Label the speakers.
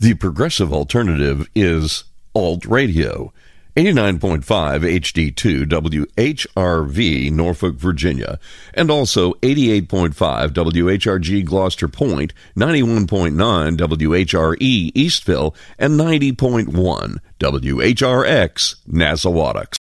Speaker 1: The progressive alternative is Alt Radio. 89.5 HD2 WHRV, Norfolk, Virginia, and also 88.5 WHRG Gloucester Point, 91.9 WHRE Eastville, and 90.1 WHRX Nassawadox.